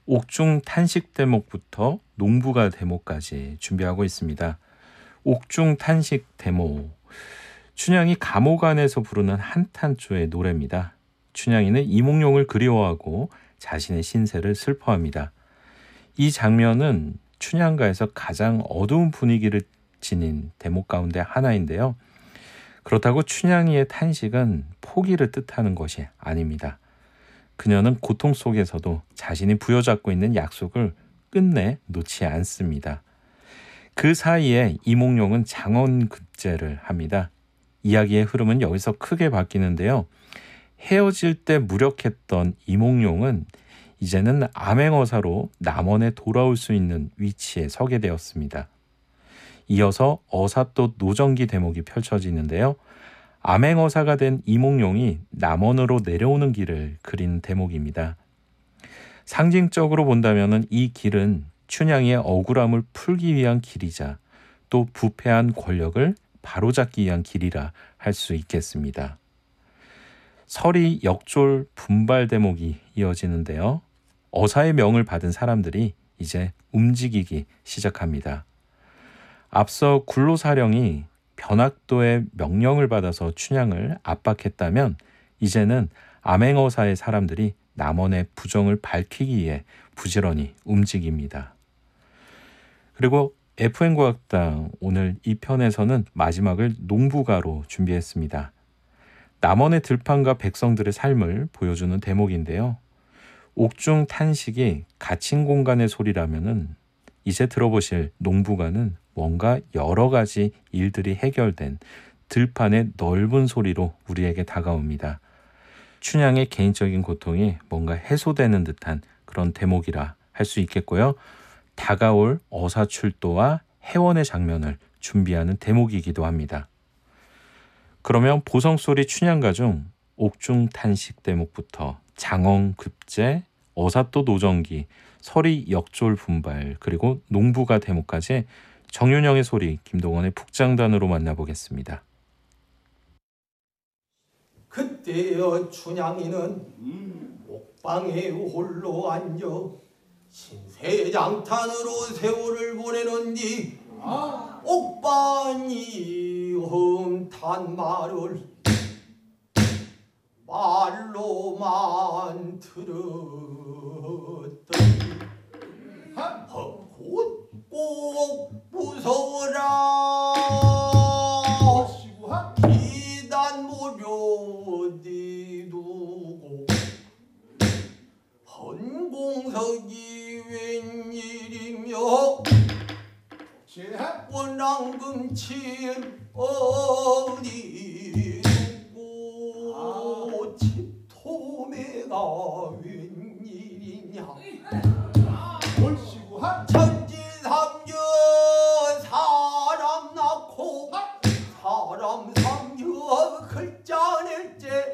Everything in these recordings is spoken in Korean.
옥중 탄식 대목부터 농부가 대목까지 준비하고 있습니다. 옥중 탄식 대목. 춘향이 감옥 안에서 부르는 한탄조의 노래입니다. 춘향이는 이몽룡을 그리워하고 자신의 신세를 슬퍼합니다. 이 장면은 춘향가에서 가장 어두운 분위기를 지닌 대목 가운데 하나인데요. 그렇다고 춘향이의 탄식은 포기를 뜻하는 것이 아닙니다. 그녀는 고통 속에서도 자신이 부여잡고 있는 약속을 끝내 놓지 않습니다. 그 사이에 이몽룡은 장원급제를 합니다. 이야기의 흐름은 여기서 크게 바뀌는데요. 헤어질 때 무력했던 이몽룡은 이제는 암행어사로 남원에 돌아올 수 있는 위치에 서게 되었습니다. 이어서 어사또 노정기 대목이 펼쳐지는데요. 암행어사가 된 이몽룡이 남원으로 내려오는 길을 그린 대목입니다. 상징적으로 본다면 이 길은 춘향이의 억울함을 풀기 위한 길이자 또 부패한 권력을 바로잡기 위한 길이라 할 수 있겠습니다. 설이 역졸 분발 대목이 이어지는데요. 어사의 명을 받은 사람들이 이제 움직이기 시작합니다. 앞서 굴로사령이 변학도의 명령을 받아서 춘향을 압박했다면 이제는 암행어사의 사람들이 남원의 부정을 밝히기 위해 부지런히 움직입니다. 그리고 FN과학당 오늘 이 편에서는 마지막을 농부가로 준비했습니다. 남원의 들판과 백성들의 삶을 보여주는 대목인데요. 옥중 탄식이 갇힌 공간의 소리라면은 이제 들어보실 농부가는 뭔가 여러 가지 일들이 해결된 들판의 넓은 소리로 우리에게 다가옵니다. 춘향의 개인적인 고통이 뭔가 해소되는 듯한 그런 대목이라 할 수 있겠고요. 다가올 어사출도와 해원의 장면을 준비하는 대목이기도 합니다. 그러면 보성소리 춘향가 중 옥중 탄식 대목부터 장원급제, 어사또 노정기, 설이 역졸 분발, 그리고 농부가 대목까지 정윤영의 소리, 김동원의 북장단으로 만나보겠습니다. 그때여 춘향이는 옥방에 홀로 앉아 신세장탄으로 세월을 보내는디 옥반이 험탄 말을 말로만 들었더니 꼭 무서워라 기단 무료디 두고 헌공석이 웬일이며 원앙금칠 어디 두고 집토매가 웬일이냐 천지삼년 사람 낳고 사람 삼년 글자 낼째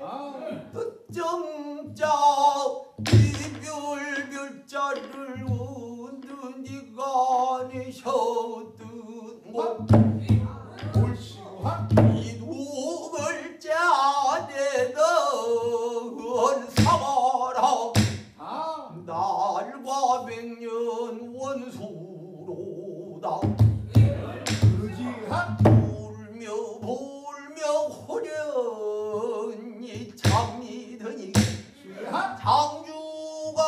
뜻정자 이별별자를 언느니가 내셨던 이두 글자 내던 사와라 날과 백년 원수로다 울며 호련히 잠이더니 장주가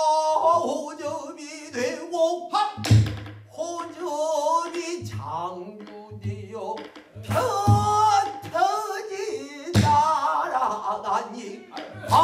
호접이 되고 호접이 장주되어